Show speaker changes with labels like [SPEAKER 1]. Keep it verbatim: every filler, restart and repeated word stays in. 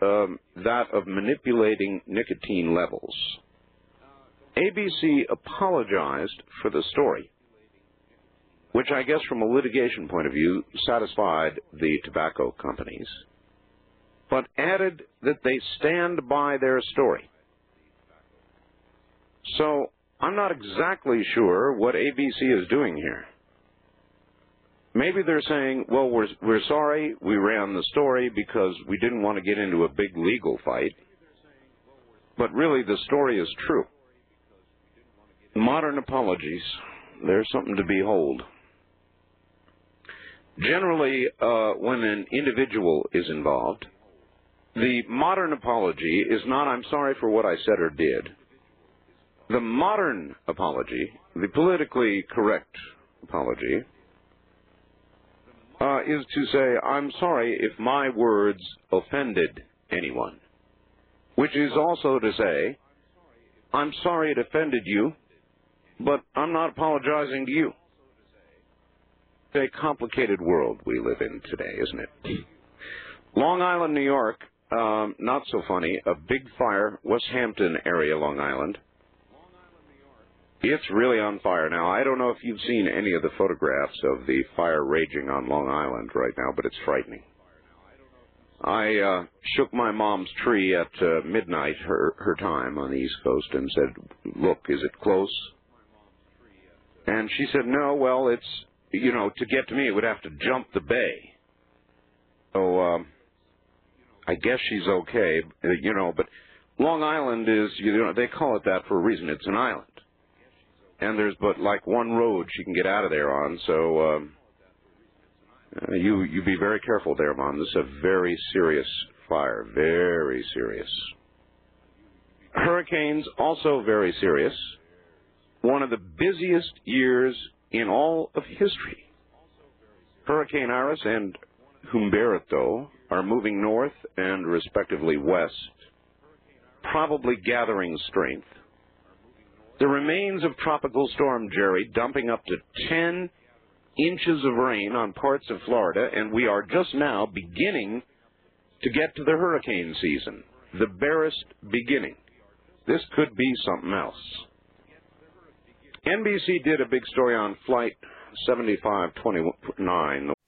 [SPEAKER 1] um, that of manipulating nicotine levels. A B C apologized for the story, which I guess from a litigation point of view satisfied the tobacco companies, but added that they stand by their story. So I'm not exactly sure what A B C is doing here. Maybe they're saying, well, we're, we're sorry we ran the story because we didn't want to get into a big legal fight. But really, the story is true. Modern apologies, there's something to behold. Generally, uh, when an individual is involved, the modern apology is not, I'm sorry for what I said or did. The modern apology, the politically correct apology, Uh, is to say, I'm sorry if my words offended anyone, which is also to say, I'm sorry it offended you, but I'm not apologizing to you. It's a complicated world we live in today, isn't it? Long Island, New York, um, not so funny, a big fire, West Hampton area, Long Island. It's really on fire now. I don't know if you've seen any of the photographs of the fire raging on Long Island right now, but it's frightening. I uh, shook my mom's tree at uh, midnight, her, her time, on the East Coast, and said, look, is it close? And she said, no, well, it's, you know, to get to me, it would have to jump the bay. So um, I guess she's okay, you know, but Long Island is, you know, they call it that for a reason. It's an island. And there's but like one road she can get out of there on, so um, uh, you you be very careful there, Mom. This is a very serious fire, very serious. Hurricanes, also very serious. One of the busiest years in all of history. Hurricane Iris and Humberto are moving north and respectively west, probably gathering strength. The remains of Tropical Storm Jerry dumping up to ten inches of rain on parts of Florida, and we are just now beginning to get to the hurricane season, the barest beginning. This could be something else. N B C did a big story on Flight seventy-five twenty-nine,